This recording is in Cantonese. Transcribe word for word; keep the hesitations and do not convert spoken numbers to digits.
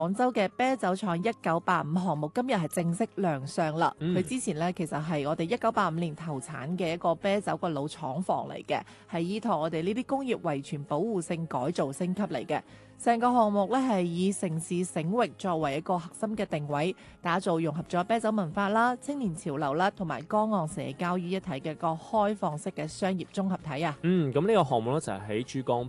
廣州嘅啤酒廠一九八五項目今日係正式亮相啦。佢、嗯、之前咧其實係我哋一九八五年投產嘅一個啤酒個老廠房嚟嘅，係依託我哋呢啲工業遺傳保護性改造升級嚟嘅。成個項目咧係以城市醒域作為一個核心嘅定位，打造融合咗啤酒文化啦、青年潮流啦同埋江岸社交於一體嘅個開放式嘅商業綜合體啊。 嗯，咁呢個項目咧就係喺珠江